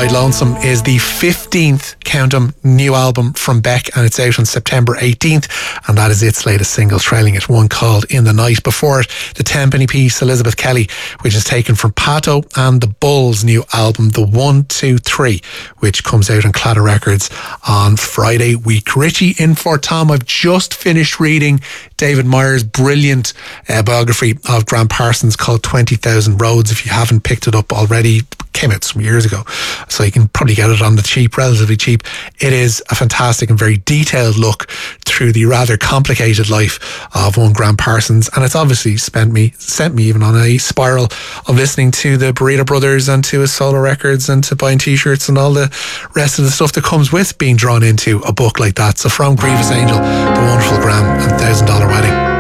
Ride Lonesome is the 15th, count 'em, new album from Beck, and it's out on September 18th, and that is its latest single, trailing it, one called In the Night. Before it, the 10-penny piece Elizabeth Kelly, which is taken from Pato and the Bulls' new album, The 1, 2, 3, which comes out on Claddagh Records on Friday week. Richie in for Tom. I've just finished reading David Meyer's brilliant biography of Graham Parsons called 20,000 Roads. If you haven't picked it up already, came out some years ago, so you can probably get it on the cheap, relatively cheap. It is a fantastic and very detailed look through the rather complicated life of one Graham Parsons, and it's obviously sent me even on a spiral of listening to the Burrito Brothers and to his solo records and to buying t-shirts and all the rest of the stuff that comes with being drawn into a book like that. So from Grievous Angel, the wonderful Graham and $1,000 Wedding.